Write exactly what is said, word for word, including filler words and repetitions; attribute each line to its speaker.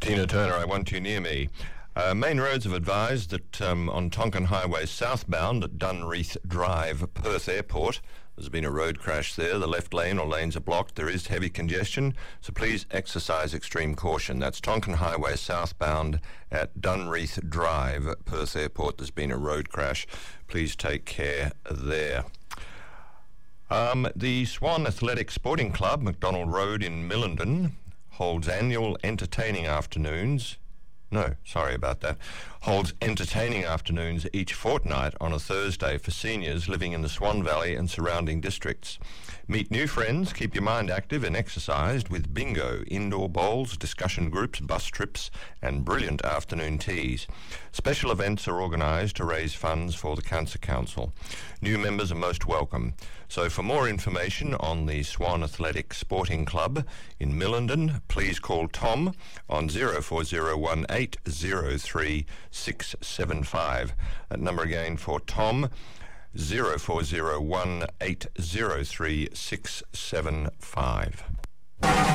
Speaker 1: Tina Turner, I Want You Near Me. Uh, main roads have advised that um, on Tonkin Highway southbound at Dunreath Drive, Perth Airport, there's been a road crash there. The left lane or lanes are blocked. There is heavy congestion, so please exercise extreme caution. That's Tonkin Highway southbound at Dunreath Drive, Perth Airport. There's been a road crash. Please take care there. Um, the Swan Athletic Sporting Club, McDonald Road in Millendon, holds annual entertaining afternoons. No, sorry about that. Holds entertaining afternoons each fortnight on a Thursday for seniors living in the Swan Valley and surrounding districts. Meet new friends, keep your mind active and exercised with bingo, indoor bowls, discussion groups, bus trips and brilliant afternoon teas. Special events are organised to raise funds for the Cancer Council. New members are most welcome. So for more information on the Swan Athletic Sporting Club in Millendon, please call Tom on zero four zero one eight zero three six seven five. That number again for Tom, zero four zero one eight zero three six seven five.